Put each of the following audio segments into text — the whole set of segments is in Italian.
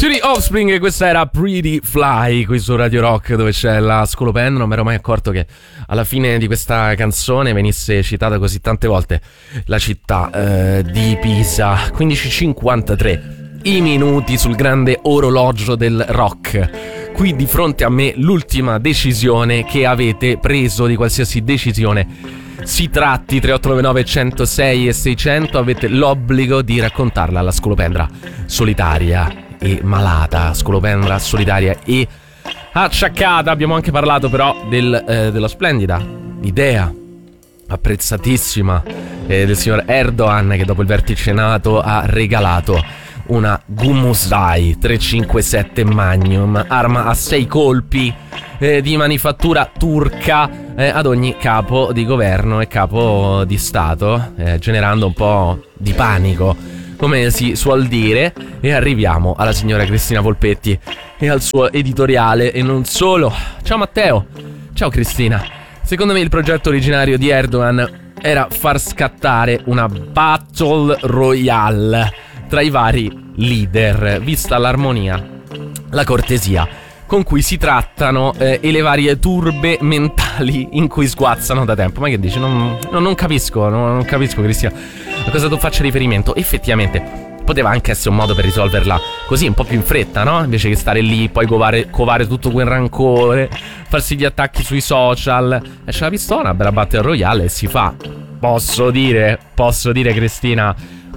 City Offspring, questa era Pretty Fly qui su Radio Rock, dove c'è la Scolopendra. Non mi ero mai accorto che alla fine di questa canzone venisse citata così tante volte la città di Pisa. 15:53 i minuti sul grande orologio del rock. Qui di fronte a me l'ultima decisione che avete preso, di qualsiasi decisione si tratti, 3899 106 e 600, avete l'obbligo di raccontarla alla Scolopendra solitaria e malata, Scolopendra solitaria e acciaccata. Abbiamo anche parlato però della splendida idea apprezzatissima del signor Erdogan, che dopo il vertice NATO ha regalato una Gumuzdai 357 Magnum, arma a 6 colpi di manifattura turca, ad ogni capo di governo e capo di Stato, generando un po' di panico, come si suol dire. E arriviamo alla signora Cristina Volpetti e al suo editoriale, e non solo. Ciao Matteo. Ciao Cristina. Secondo me il progetto originario di Erdogan era far scattare una battle royale tra i vari leader, vista l'armonia, la cortesia con cui si trattano e le varie turbe mentali in cui sguazzano da tempo. Ma che dici? Non capisco, non capisco, Cristina, a cosa tu faccia riferimento. Effettivamente poteva anche essere un modo per risolverla così, un po' più in fretta, no? Invece che stare lì, poi covare tutto quel rancore, farsi gli attacchi sui social. C'è la pistola, una bella battle royale e si fa. Posso dire, Cristina,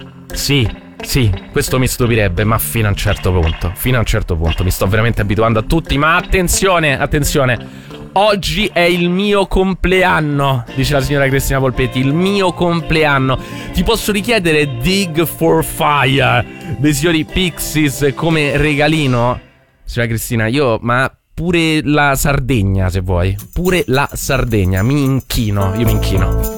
sì, questo mi stupirebbe, ma fino a un certo punto. Mi sto veramente abituando a tutti, ma attenzione. Oggi è il mio compleanno, dice la signora Cristina Volpetti, il mio compleanno. Ti posso richiedere Dig for Fire dei signori Pixies come regalino? Signora Cristina, ma pure la Sardegna, se vuoi. Pure la Sardegna, io mi inchino.